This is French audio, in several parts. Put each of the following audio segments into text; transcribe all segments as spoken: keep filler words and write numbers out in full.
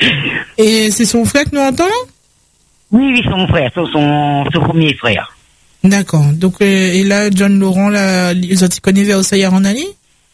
Et c'est son frère que nous entend? Oui, oui, son frère, son, son, son premier frère. D'accord. Donc, euh, et là, John Laurent, là, ils ont connu vers Osaïar en Ali?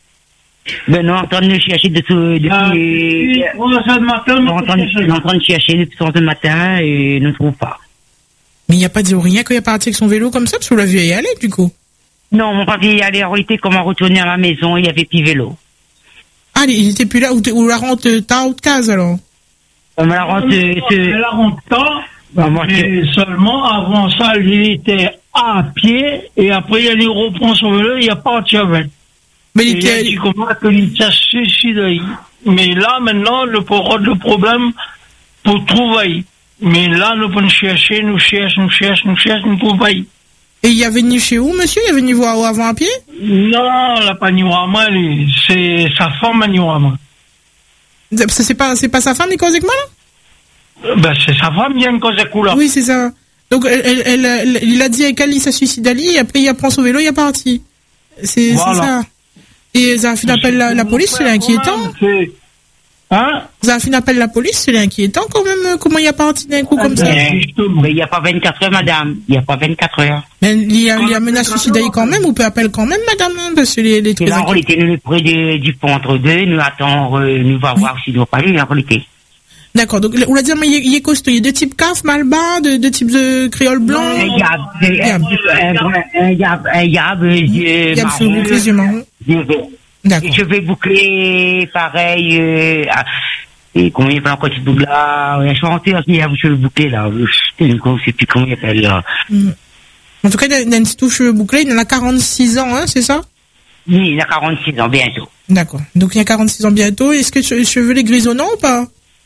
Ben non, en train de chercher depuis, depuis, Ah, oui, trois heures du matin, on est en train de- en train de chercher depuis trois heures du matin et ne trouve pas. Mais il n'y a pas de rien quand il est parti avec son vélo comme ça, parce que vous l'avez y aller, du coup. Non, mon papa y allait en réalité, comment retourner à la maison, il y avait plus vélo. Ah, il était plus là, ou, ou la rentre tard ou de case, alors? On me la rentre, euh, ce- Elle a rentré tard, Bah, moi, mais seulement avant ça, il était à pied, et après, il reprend son vélo, il a parti avec. Mais Et il il a était, dit comment que il s'est suicidé. Mais là, maintenant, le problème, le problème pour trouver. Mais là, nous pouvons chercher, nous cherchons, nous cherchons, nous cherchons, nous trouvons pas. et il est venu chez où, monsieur? Il est venu voir avant à pied? Non, la pas ni à moi, lui. C'est sa femme ni à moi. C'est c'est pas, c'est pas sa femme, qui cause avec moi, là? Ben, c'est sa femme qui a une cause de couleur. Oui, c'est ça. Donc, elle, elle, elle, elle- il a dit avec elle, il s'est suicidé Ali, et après, il prend son vélo, il est parti. C'est, Voilà. c'est ça. Et Zafin appelle la, la police, c'est inquiétant. C'est- Hein? Zafin appelle la police, c'est inquiétant quand même, comment il a parti d'un coup comme ça. Mais il n'y a pas vingt-quatre heures, madame. Il n'y a pas vingt-quatre heures. Mais il y a, il y a menace suicidaire quand même, ou peut appeler quand même, madame, hein, parce que les, les Et très là, on inquiétants. était nous près de, du pont entre deux, nous attend, euh, nous va voir s'il doit pas aller, en réalité. D'accord, donc, on l'a dit, mais il est, il est costaud, il y a deux types caf, malbas, deux, deux types de créole blanc. Un yab, un Yab. un yab, un yab, euh, Il y a marron, absolument les yeux marrons. yeux verts. D'accord. Et cheveux bouclés, pareil, euh, ah, et comment il appelle encore ce bout-là, un chanteur qui a les cheveux bouclés, là, je ne sais plus comment il appelle, là. Mm. En tout cas, il a il a une petite touche bouclée, il en a quarante-six ans, hein, c'est ça? Oui, il a quarante-six ans, bientôt. D'accord. Donc, il a quarante-six ans bientôt. Est-ce que les cheveux les grisonnants ou pas?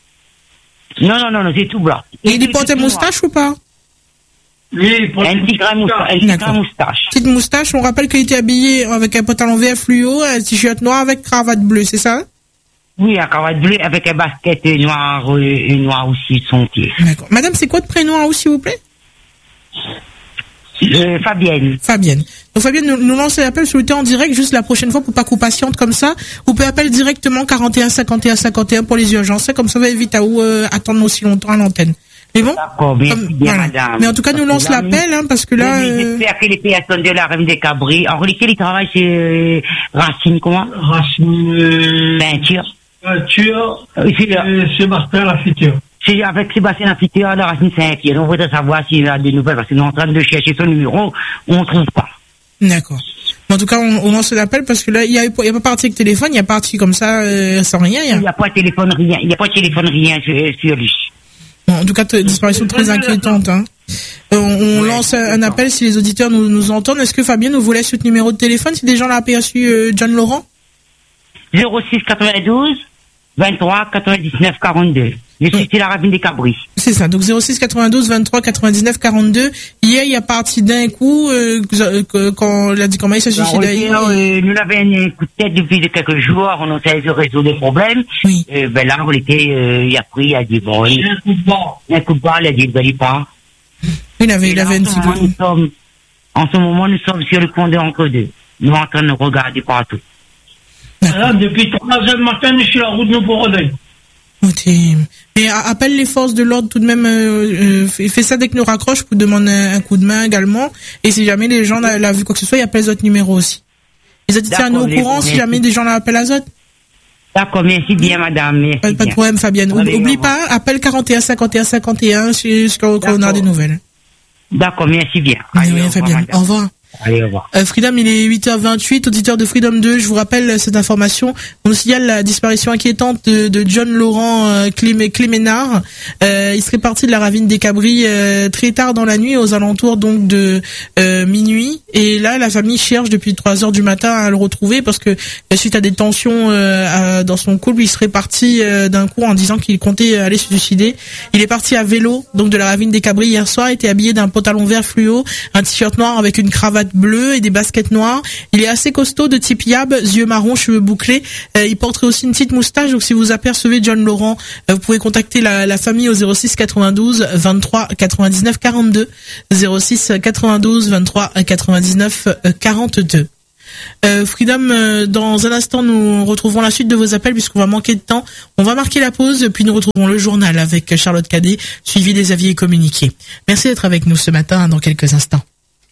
Non, non, non, non, c'est tout blanc. Et il porte un moustache ou pas? Oui, pour Un petit grain moustache, un petit D'accord. grain moustache. Petite moustache, on rappelle qu'il était habillé avec un pantalon vert fluo, un t-shirt noir avec cravate bleue, c'est ça? Oui, un cravate bleu avec un basket noir, euh, et noir aussi de son pied. D'accord. Madame, c'est quoi de prénom à vous, s'il vous plaît? Euh, Fabienne. Fabienne. Donc Fabienne, nous, nous lancez l'appel sur le temps en direct, juste la prochaine fois pour pas qu'on patiente comme ça. Vous pouvez appeler directement quarante et un cinquante et un cinquante et un pour les urgences, comme ça va éviter à vous euh, attendre aussi longtemps à l'antenne. Mais bon? D'accord, bien, Comme- bien, voilà. madame. Mais en tout cas, nous lance Parce que là, l'appel, hein, parce que là, oui, euh, j'espère que les personnes de la Reine des Cabris, en réalité, ils travaillent chez euh, Racine, comment? Racine, euh, Peinture. Peinture, Euh, c'est, euh, et Sébastien Lafitte. c'est avec Sébastien Lafitte, la Racine Saint-Pierre. On voudrait savoir s'il a des nouvelles, parce que nous sommes en train de chercher son numéro, on ne trouve pas. d'accord. Mais en tout cas, on, on lance l'appel parce que là, il y a, il y a pas parti avec téléphone, il y a parti comme ça, euh, sans rien. il y a- Il n'y a pas de téléphone, rien. Il n'y a pas de téléphone, rien sur, sur lui. Bon, en tout cas, t- disparition très inquiétante. Hein. Euh, on on lance un, un appel si les auditeurs nous, nous entendent. Est-ce que Fabien nous vous laisse ce numéro de téléphone si des gens l'ont aperçu, euh, John Laurent? zéro six quatre-vingt-douze, vingt-trois, quatre-vingt-dix-neuf, quarante-deux. Je suis sur la Ravine des Cabris. C'est ça, donc zéro six quatre-vingt-douze vingt-trois quatre-vingt-dix-neuf quarante-deux. Hier, il y a parti d'un coup, euh, que- que- quand il a dit comment il s'est En suicidé. réalité, euh, nous avons un coup de tête depuis de quelques jours, on essaie de résoudre les problèmes. Oui. Euh, ben là, en réalité, euh, il a pris, il a dit, bon, il, Un coup de barre. un coup de balle, il a dit, il ne pas. Il avait, Et il là, avait en, une ce petite. moment, nous sommes, en ce moment, nous sommes sur le pont de entre deux. Nous sommes en train de regarder partout. Là, depuis trois heures du matin, je suis sur la route de Nouveau-Rodin. Ok. Et a- appelle les forces de l'ordre tout de même, euh, euh, fait fait ça dès que nous raccroche pour demander un, un coup de main également. Et si jamais les gens l'ont vu quoi que ce soit, il appelle les autres numéros aussi. Les autres, tiens, nous au D'accord, courant les- si jamais des gens l'appellent à Zot. D'accord, merci bien, madame. Merci Pas, pas de bien. problème, Fabienne. Ou- Allez, Oublie au revoir. pas, appelle quarante et un cinquante et un cinquante et un jusqu'à qu'on a D'accord. des nouvelles. D'accord, merci bien. De Allez, rien, au revoir, Fabienne. madame. Au revoir. Allez, au revoir. Euh, Freedom, il est huit heures vingt-huit, auditeur de Freedom deux. Je vous rappelle cette information. On nous signale la disparition inquiétante de, de John Laurent euh, Clé- Cléménard. Euh, il serait parti de la ravine des Cabris euh, très tard dans la nuit, aux alentours donc de euh, minuit. Et là, la famille cherche depuis trois heures du matin à le retrouver parce que euh, suite à des tensions euh, à- dans son couple, il serait parti euh, d'un coup en disant qu'il comptait aller se suicider. Il est parti à vélo donc de la ravine des Cabris hier soir. Était habillé d'un pantalon vert fluo, un t-shirt noir avec une cravate bleue et des baskets noires. Il est assez costaud, de type yab, yeux marrons, cheveux bouclés. Euh, il porterait aussi une petite moustache. Donc si vous apercevez John Laurent, euh, vous pouvez contacter la, la famille au zéro six quatre-vingt-douze vingt-trois quatre-vingt-dix-neuf quarante-deux. zéro six quatre-vingt-douze vingt-trois quatre-vingt-dix-neuf quarante-deux. Euh, Freedom, euh, dans un instant, nous retrouvons la suite de vos appels puisqu'on va manquer de temps. On va marquer la pause, puis nous retrouvons le journal avec Charlotte Cadet, suivi des avis et communiqués. Merci d'être avec nous ce matin, dans quelques instants.